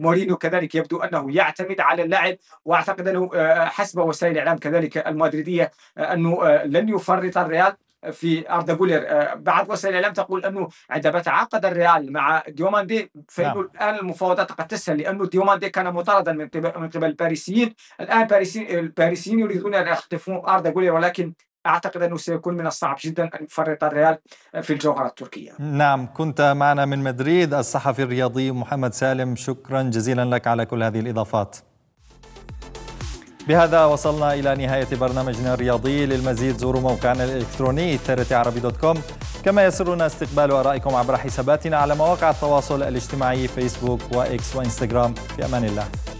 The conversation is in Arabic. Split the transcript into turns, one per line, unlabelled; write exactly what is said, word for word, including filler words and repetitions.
مورينيو كذلك يبدو أنه يعتمد على اللاعب، وأعتقد أنه حسب وسائل الإعلام كذلك المدريدية أنه لن يفرط الريال في أردا جولر. بعض وسائل الإعلام تقول أنه عندما تعاقد الريال مع ديوماندي فإنه
نعم.
الآن المفاوضات قد تسهل، لأنه ديوماندي كان مطاردا من قبل من قبل الباريسيين. الآن الباريسيين يريدون أن يخطفون أردا جولر، ولكن أعتقد أنه سيكون من الصعب جدا أن يفرط الريال في الجوهرة التركية.
نعم، كنت معنا من مدريد الصحفي الرياضي محمد سالم، شكرا جزيلا لك على كل هذه الإضافات. بهذا وصلنا إلى نهاية برنامجنا الرياضي. للمزيد زوروا موقعنا الإلكتروني تي عربي دوت كوم، كما يسرنا استقبال آرائكم عبر حساباتنا على مواقع التواصل الاجتماعي فيسبوك وإكس وإنستغرام. في أمان الله.